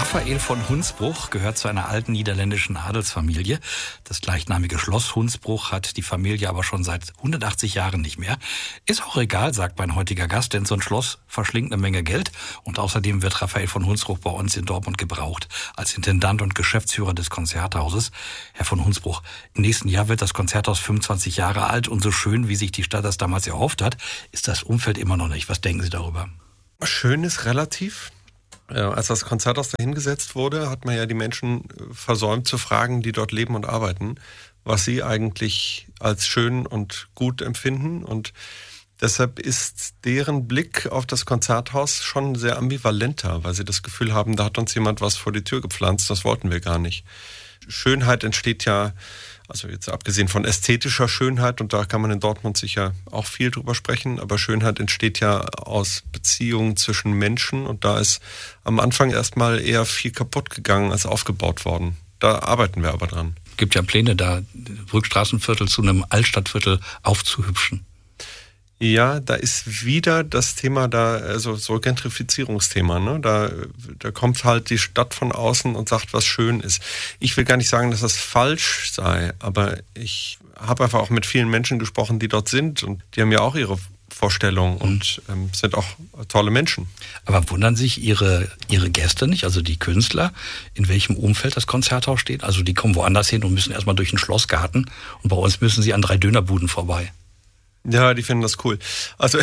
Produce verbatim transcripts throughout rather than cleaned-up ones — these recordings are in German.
Raphael von Hunsbruch gehört zu einer alten niederländischen Adelsfamilie. Das gleichnamige Schloss Hunsbruch hat die Familie aber schon seit hundertachtzig Jahren nicht mehr. Ist auch egal, sagt mein heutiger Gast, denn so ein Schloss verschlingt eine Menge Geld. Und außerdem wird Raphael von Hunsbruch bei uns in Dortmund gebraucht als Intendant und Geschäftsführer des Konzerthauses. Herr von Hunsbruch, im nächsten Jahr wird das Konzerthaus fünfundzwanzig Jahre alt und so schön, wie sich die Stadt das damals erhofft hat, ist das Umfeld immer noch nicht. Was denken Sie darüber? Schön ist relativ. Als das Konzerthaus dahingesetzt wurde, hat man ja die Menschen versäumt zu fragen, die dort leben und arbeiten, was sie eigentlich als schön und gut empfinden. Und deshalb ist deren Blick auf das Konzerthaus schon sehr ambivalenter, weil sie das Gefühl haben, da hat uns jemand was vor die Tür gepflanzt, das wollten wir gar nicht. Schönheit entsteht ja, also jetzt abgesehen von ästhetischer Schönheit, und da kann man in Dortmund sicher auch viel drüber sprechen, aber Schönheit entsteht ja aus Beziehungen zwischen Menschen, und da ist am Anfang erstmal eher viel kaputt gegangen als aufgebaut worden. Da arbeiten wir aber dran. Es gibt ja Pläne, da Rückstraßenviertel zu einem Altstadtviertel aufzuhübschen. Ja, da ist wieder das Thema da, also so Gentrifizierungsthema, ne? Da, da kommt halt die Stadt von außen und sagt, was schön ist. Ich will gar nicht sagen, dass das falsch sei, aber ich habe einfach auch mit vielen Menschen gesprochen, die dort sind, und die haben ja auch ihre Vorstellungen und ähm, sind auch tolle Menschen. Aber wundern sich Ihre, Ihre Gäste nicht, also die Künstler, in welchem Umfeld das Konzerthaus steht? Also die kommen woanders hin und müssen erstmal durch den Schlossgarten, und bei uns müssen sie an drei Dönerbuden vorbei. Ja, die finden das cool. Also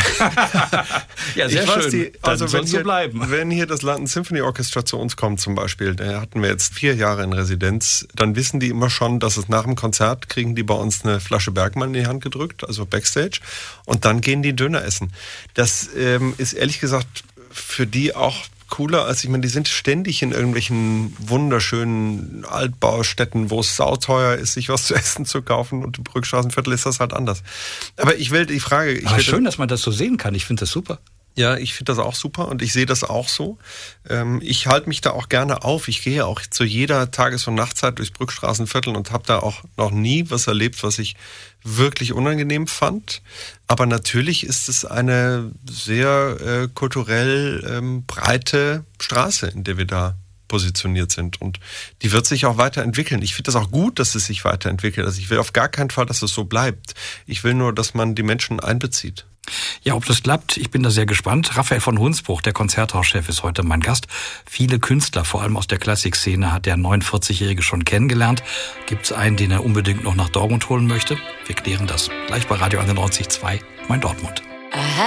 ja, sehr ich weiß, schön. Die, also Dann wenn soll's hier, so bleiben. Wenn hier das London Symphony Orchestra zu uns kommt zum Beispiel, da hatten wir jetzt vier Jahre in Residenz, dann wissen die immer schon, dass es nach dem Konzert kriegen die bei uns eine Flasche Bergmann in die Hand gedrückt, also Backstage, und dann gehen die Döner essen. Das ähm, ist ehrlich gesagt für die auch cooler, als ich meine, die sind ständig in irgendwelchen wunderschönen Altbaustädten, wo es sauteuer ist, sich was zu essen zu kaufen, und im Brückstraßenviertel ist das halt anders. Aber ich will die Frage... Ich Aber will schön, das, dass man das so sehen kann. Ich finde das super. Ja, ich finde das auch super, und ich sehe das auch so. Ähm, ich halte mich da auch gerne auf. Ich gehe auch zu jeder Tages- und Nachtzeit durchs Brückstraßenviertel und habe da auch noch nie was erlebt, was ich wirklich unangenehm fand. Aber natürlich ist es eine sehr äh, kulturell ähm, breite Straße, in der wir da positioniert sind, und die wird sich auch weiterentwickeln. Ich finde das auch gut, dass es sich weiterentwickelt. Also ich will auf gar keinen Fall, dass es so bleibt. Ich will nur, dass man die Menschen einbezieht. Ja, ob das klappt, ich bin da sehr gespannt. Raphael von Hunsbruch, der Konzerthauschef, ist heute mein Gast. Viele Künstler, vor allem aus der Klassikszene, hat der neunundvierzigjährige schon kennengelernt. Gibt es einen, den er unbedingt noch nach Dortmund holen möchte? Wir klären das gleich bei Radio einundneunzig Komma zwei, mein Dortmund.